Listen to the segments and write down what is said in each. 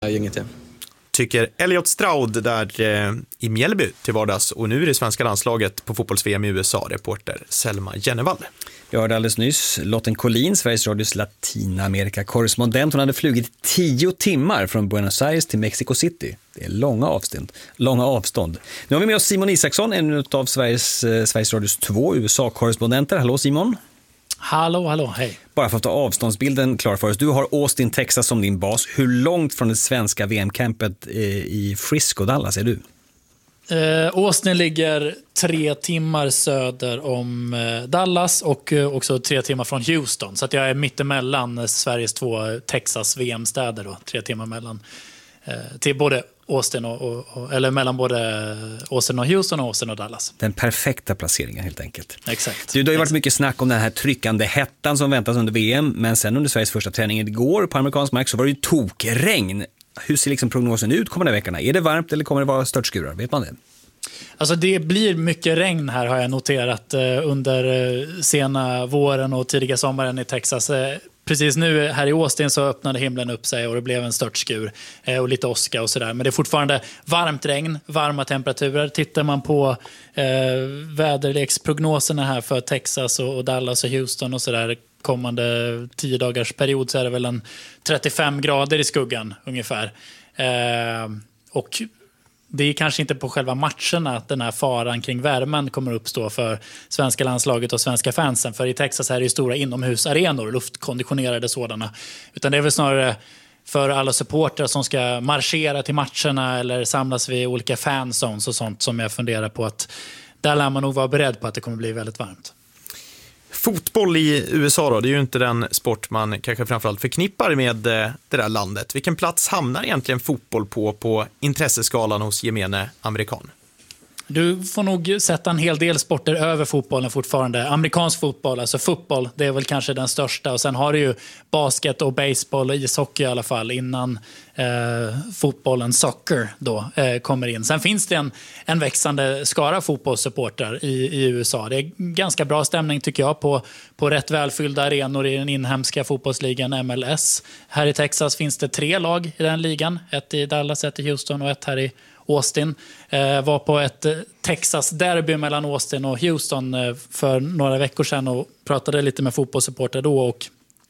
säger inget till. Tycker Elliot Stroud där i Mjällby till vardags, och nu är det svenska landslaget på fotbolls-VM i USA, reporter Selma Jennevall. Jag hörde alldeles nyss Lotten Collin, Sveriges Radios Latinamerika-korrespondent. Hon hade flugit 10 timmar från Buenos Aires till Mexico City. Det är långa avstånd. Nu har vi med oss Simon Isaksson, en av Sveriges Radios 2 USA-korrespondenter. Hallå Simon. Hallå, hej. Bara för att ta avståndsbilden klar för oss. Du har Austin, Texas som din bas. Hur långt från det svenska VM-campet i Frisco, Dallas är du? Austin ligger 3 timmar söder om Dallas och också 3 timmar från Houston. Så att jag är mittemellan Sveriges 2 Texas VM-städer då. 3 timmar mellan till både Austin eller mellan både Austin och Houston och Austin och Dallas. Den perfekta placeringen helt enkelt. Exakt. Det har ju varit mycket snack om den här tryckande hettan som väntas under VM, men sen under Sveriges första träning igår på amerikansk mark så var det ju tokregn. Hur ser liksom prognosen ut kommande veckorna? Är det varmt eller kommer det vara störtskurar? Vet man det? Alltså det blir mycket regn här, har jag noterat, under sena våren och tidiga sommaren i Texas. Precis nu här i Austin så öppnade himlen upp sig och det blev en störtskur och lite åska och sådär. Men det är fortfarande varmt regn, varma temperaturer. Tittar man på väderleksprognoserna här för Texas och Dallas och Houston och sådär kommande 10 dagars period, så är det väl en 35 grader i skuggan ungefär. Och det är kanske inte på själva matcherna att den här faran kring värmen kommer uppstå för svenska landslaget och svenska fansen. För i Texas är det ju stora inomhusarenor, luftkonditionerade sådana. Utan det är väl snarare för alla supportrar som ska marschera till matcherna eller samlas vid olika fanzones och sånt som jag funderar på att där lär man nog vara beredd på att det kommer bli väldigt varmt. Fotboll i USA då, det är ju inte den sport man kanske framförallt förknippar med det där landet. Vilken plats hamnar egentligen fotboll på intresseskalan hos gemene amerikan? Du får nog sätta en hel del sporter över fotbollen fortfarande. Amerikansk fotboll, alltså fotboll, det är väl kanske den största. Och sen har du ju basket och baseball och ishockey i alla fall innan fotbollen, soccer då, kommer in. Sen finns det en växande skara fotbollssupportrar i USA. Det är ganska bra stämning tycker jag på rätt välfyllda arenor i den inhemska fotbollsligan MLS. Här i Texas finns det 3 lag i den ligan. Ett i Dallas, ett i Houston och ett här i Austin. Var på ett Texas-derby mellan Austin och Houston för några veckor sedan och pratade lite med fotbollssupporter då, och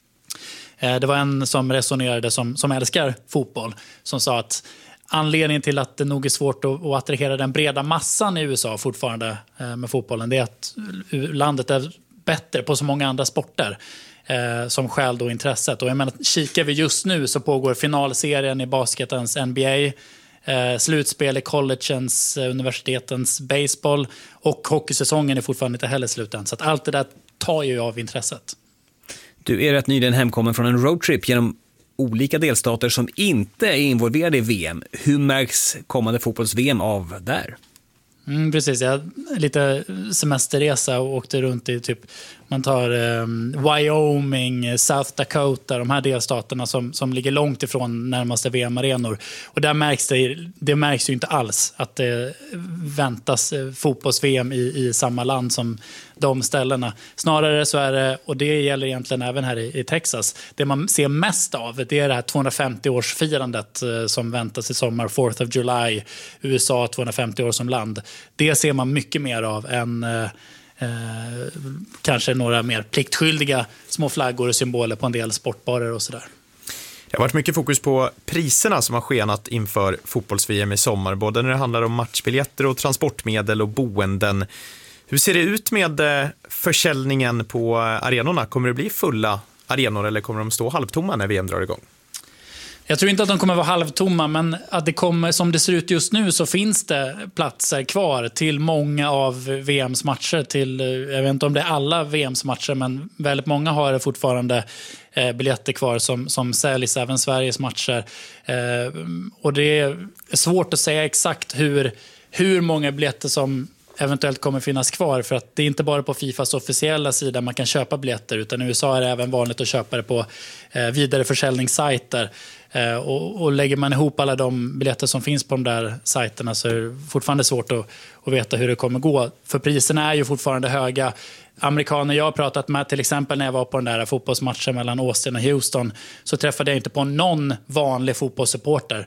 det var en som resonerade som älskar fotboll som sa att anledningen till att det nog är svårt att attrahera den breda massan i USA fortfarande med fotbollen, det är att landet är bättre på så många andra sporter som skäl då intresset. Och jag menar, kikar vi just nu så pågår finalserien i basketens NBA, slutspel i collegens, universitetens baseball, och hockeysäsongen är fortfarande inte heller sluten. Så att allt det där tar ju av intresset. Du är rätt nyligen hemkommen från en roadtrip genom olika delstater som inte är involverade i VM. Hur märks kommande fotbolls-VM av där? Precis, jag lite semesterresa och åkte runt i typ, man tar Wyoming, South Dakota, de här delstaterna som ligger långt ifrån närmaste VM-arenor. Och där märks ju inte alls att det väntas fotbolls-VM i samma land som de ställena. Snarare så är det, och det gäller egentligen även här i Texas, det man ser mest av, det är det här 250-årsfirandet som väntas i sommar, 4th of July, USA 250 år som land. Det ser man mycket mer av än kanske några mer pliktskyldiga små flaggor och symboler på en del sportbarer och sådär. Det har varit mycket fokus på priserna som har skenat inför fotbolls-VM i sommar, både när det handlar om matchbiljetter och transportmedel och boenden. Hur ser det ut med försäljningen på arenorna? Kommer det bli fulla arenor eller kommer de stå halvtomma när VM drar igång? Jag tror inte att de kommer vara halvtomma, men att det kommer, som det ser ut just nu så finns det platser kvar till många av VMs matcher. Jag vet inte om det är alla VMs matcher, men väldigt många har fortfarande biljetter kvar som säljs, även Sveriges matcher. Och det är svårt att säga exakt hur många biljetter som eventuellt kommer finnas kvar, för att det är inte bara på Fifas officiella sida man kan köpa biljetter, utan i USA är det även vanligt att köpa det på vidareförsäljningssajter. Och lägger man ihop alla de biljetter som finns på de där sajterna så är det fortfarande svårt att veta hur det kommer gå. För priserna är ju fortfarande höga. Amerikaner jag har pratat med, till exempel när jag var på den där fotbollsmatchen mellan Austin och Houston, så träffade jag inte på någon vanlig fotbollssupporter